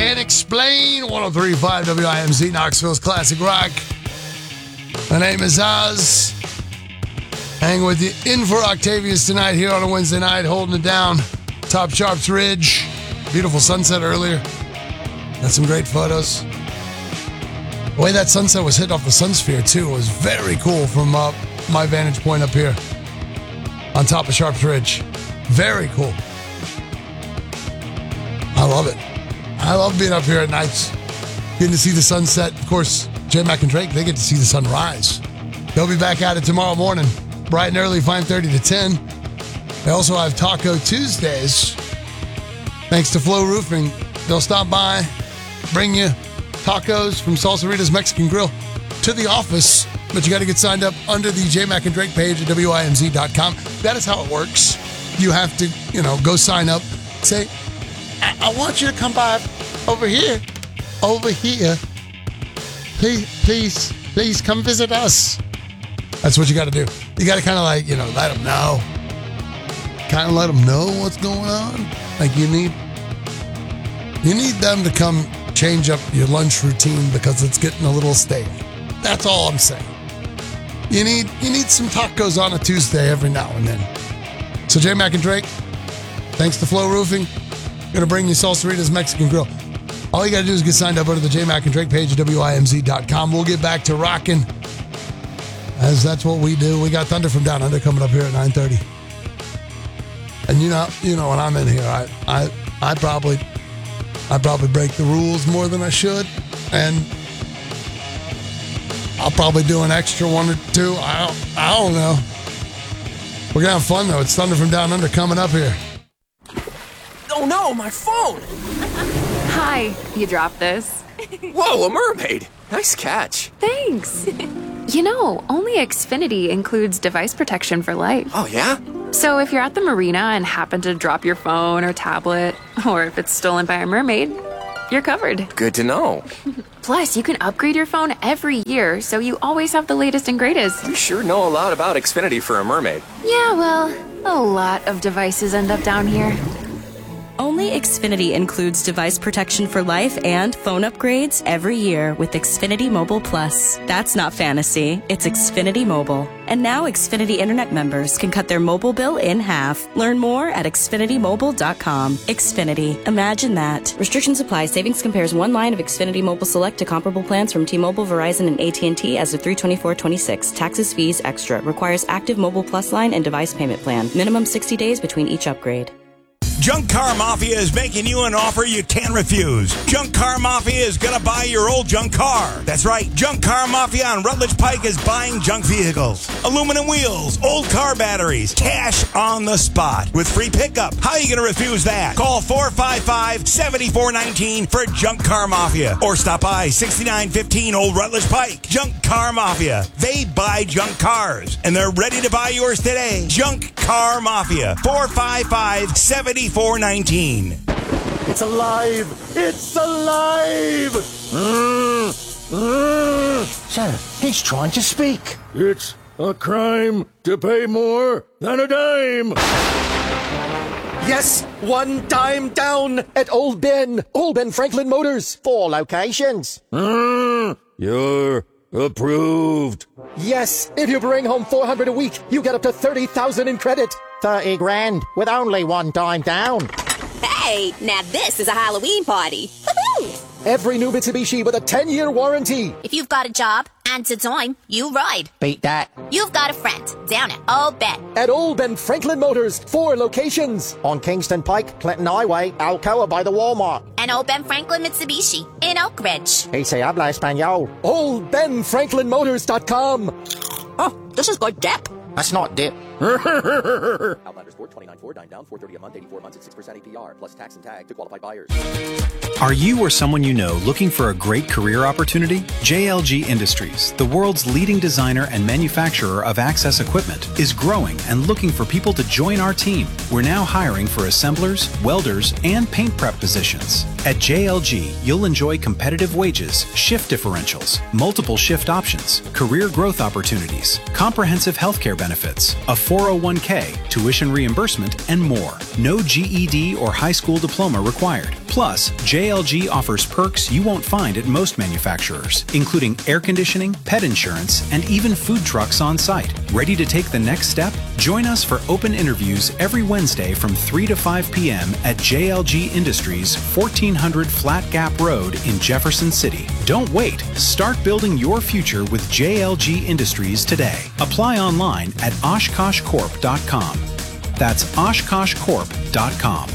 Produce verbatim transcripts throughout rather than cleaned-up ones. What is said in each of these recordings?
Can't Explain. one oh three point five W I M Z, Knoxville's Classic Rock. My name is Oz. Hanging with you in for Octavius tonight here on a Wednesday night, holding it down. Top Sharps Ridge. Beautiful sunset earlier. Got some great photos. The way that sunset was hit off the sun sphere, too, was very cool from uh, my vantage point up here on top of Sharps Ridge. Very cool. I love it. I love being up here at nights, getting to see the sunset. Of course, J Mac and Drake, they get to see the sunrise. They'll be back at it tomorrow morning, bright and early, five thirty to ten. They also have Taco Tuesdays. Thanks to Flow Roofing. They'll stop by, bring you tacos from Salsarita's Mexican Grill to the office, but you got to get signed up under the J Mac and Drake page at W I M Z dot com. That is how it works. You have to, you know, go sign up, say, I, I want you to come by over here, over here. Please, please, please come visit us. That's what you got to do. You got to kind of like, you know, let them know. Kind of let them know what's going on. Like you need, you need them to come change up your lunch routine because it's getting a little stale. That's all I'm saying. You need, you need some tacos on a Tuesday every now and then. So J Mac and Drake, thanks to Flow Roofing, going to bring you Salsarita's Mexican Grill. All you got to do is get signed up under the J Mac and Drake page at W I M Z dot com. We'll get back to rocking, as that's what we do. We got Thunder from Down Under coming up here at nine thirty. And you know, you know when I'm in here, I, I, I probably, I probably break the rules more than I should, and I'll probably do an extra one or two. I don't, I don't know. We're gonna have fun though. It's Thunder from Down Under coming up here. Oh no, my phone! Hi, you dropped this. Whoa, a mermaid! Nice catch. Thanks. You know, only Xfinity includes device protection for life. Oh, yeah? So if you're at the marina and happen to drop your phone or tablet, or if it's stolen by a mermaid, you're covered. Good to know. Plus, you can upgrade your phone every year, so you always have the latest and greatest. You sure know a lot about Xfinity for a mermaid. Yeah, well, a lot of devices end up down here. Only Xfinity includes device protection for life and phone upgrades every year with Xfinity Mobile Plus. That's not fantasy, it's Xfinity Mobile. And now Xfinity Internet members can cut their mobile bill in half. Learn more at Xfinity Mobile dot com. Xfinity. Imagine that. Restrictions apply. Savings compares one line of Xfinity Mobile Select to comparable plans from T-Mobile, Verizon, and A T and T as of three twenty-four twenty-six. Taxes, fees, extra. Requires active Mobile Plus line and device payment plan. Minimum sixty days between each upgrade. Junk Car Mafia is making you an offer you can't refuse. Junk Car Mafia is going to buy your old junk car. That's right. Junk Car Mafia on Rutledge Pike is buying junk vehicles, aluminum wheels, old car batteries, cash on the spot with free pickup. How are you going to refuse that? Call four five five, seven four one nine for Junk Car Mafia or stop by sixty-nine fifteen Old Rutledge Pike. Junk Car Mafia. They buy junk cars and they're ready to buy yours today. Junk Car Mafia. four five five, seven four one nine. It's alive! It's alive! Mm, mm. Sir, he's trying to speak. It's a crime to pay more than a dime! Yes, one dime down at Old Ben. Old Ben Franklin Motors. Four locations. Mm, you're approved. Yes, if you bring home four hundred a week, you get up to thirty thousand in credit. thirty grand with only one dime down. Hey, now this is a Halloween party. Woohoo! Every new Mitsubishi with a ten-year warranty. If you've got a job and it's time, you ride. Beat that. You've got a friend down at Old Ben. At Old Ben Franklin Motors, four locations. On Kingston Pike, Clinton Highway, Alcoa by the Walmart. And Old Ben Franklin Mitsubishi in Oak Ridge. Y se habla español. Old Ben Franklin Motors dot com. Oh, this is good dip. That's not dip. Outlanders Ford, twenty-nine Ford, nine down, four thirty a month, eighty-four months at six percent A P R, plus tax and tag to qualified buyers. Are you or someone you know looking for a great career opportunity? J L G Industries, the world's leading designer and manufacturer of access equipment, is growing and looking for people to join our team. We're now hiring for assemblers, welders, and paint prep positions. At J L G, you'll enjoy competitive wages, shift differentials, multiple shift options, career growth opportunities, comprehensive healthcare benefits, a four oh one k, tuition reimbursement, and more. No G E D or high school diploma required. Plus, J L G offers perks you won't find at most manufacturers, including air conditioning, pet insurance, and even food trucks on site. Ready to take the next step? Join us for open interviews every Wednesday from three to five p.m. at J L G Industries, fourteen hundred Flat Gap Road in Jefferson City. Don't wait. Start building your future with J L G Industries today. Apply online at oshkosh corp dot com. That's oshkosh corp dot com.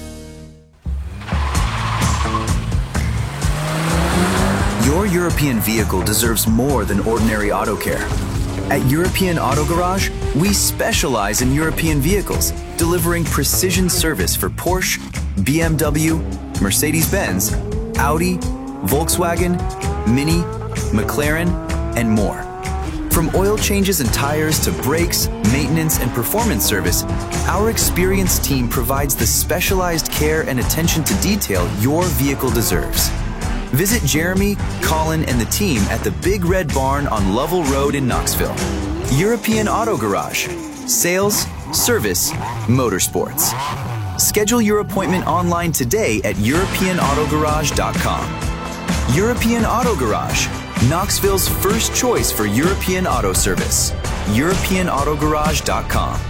Your European vehicle deserves more than ordinary auto care. At European Auto Garage, we specialize in European vehicles, delivering precision service for Porsche, B M W, Mercedes-Benz, Audi, Volkswagen, Mini, McLaren, and more. From oil changes and tires to brakes, maintenance, and performance service, our experienced team provides the specialized care and attention to detail your vehicle deserves. Visit Jeremy, Colin, and the team at the Big Red Barn on Lovell Road in Knoxville. European Auto Garage. Sales, service, motorsports. Schedule your appointment online today at european auto garage dot com. European Auto Garage, Knoxville's first choice for European auto service. european auto garage dot com.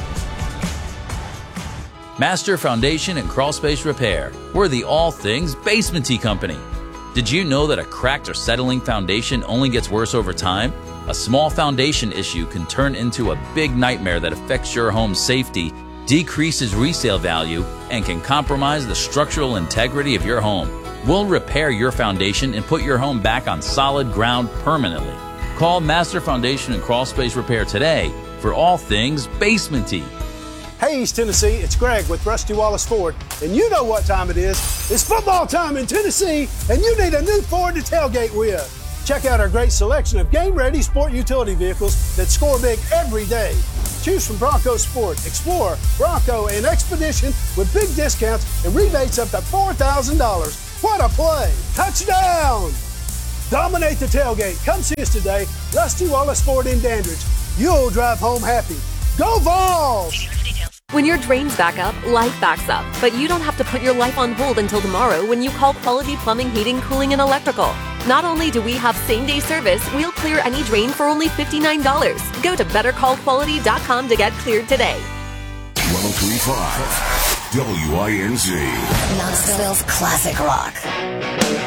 Master Foundation and Crawlspace Repair. We're the all things basement-y company. Did you know that a cracked or settling foundation only gets worse over time? A small foundation issue can turn into a big nightmare that affects your home's safety, decreases resale value, and can compromise the structural integrity of your home. We'll repair your foundation and put your home back on solid ground permanently. Call Master Foundation and Crawlspace Repair today for all things basement-y. Hey, East Tennessee, it's Greg with Rusty Wallace Ford, and you know what time it is. It's football time in Tennessee, and you need a new Ford to tailgate with. Check out our great selection of game-ready sport utility vehicles that score big every day. Choose from Bronco Sport, Explorer, Bronco, and Expedition with big discounts and rebates up to four thousand dollars. What a play! Touchdown! Dominate the tailgate. Come see us today. Rusty Wallace Ford in Dandridge. You'll drive home happy. Go Vols! When your drains back up, life backs up. But you don't have to put your life on hold until tomorrow when you call Quality Plumbing, Heating, Cooling, and Electrical. Not only do we have same-day service, we'll clear any drain for only fifty-nine dollars. Go to better call quality dot com to get cleared today. one oh three point five W I N Z. Knoxville's classic rock.